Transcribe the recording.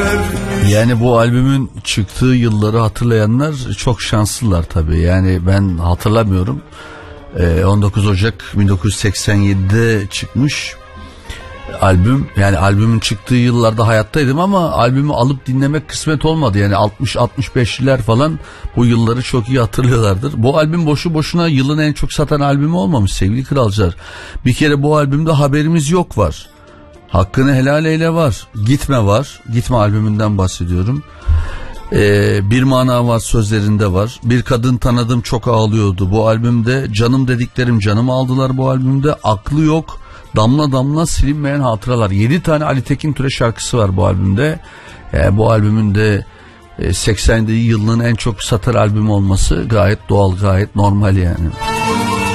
Yani bu albümün çıktığı yılları hatırlayanlar çok şanslılar tabii. Yani ben hatırlamıyorum. 19 Ocak 1987'de çıkmış albüm. Yani albümün çıktığı yıllarda hayattaydım ama albümü alıp dinlemek kısmet olmadı. Yani 60-65'liler falan bu yılları çok iyi hatırlıyorlardır. Bu albüm boşu boşuna yılın en çok satan albümü olmamış sevgili kralcılar. Bir kere bu albümde Haberimiz Yok var. Hakkını Helal Eyle var. Gitme var. Gitme albümünden bahsediyorum. Bir Mana Var sözlerinde var. Bir Kadın Tanıdım Çok Ağlıyordu. Bu albümde Canım Dediklerim Canımı Aldılar bu albümde. Aklı Yok. Damla Damla Silinmeyen Hatıralar. 7 tane Ali Tekin Türe şarkısı var bu albümde. Bu albümün de 80'li yılının en çok satar albümü olması gayet doğal, gayet normal yani.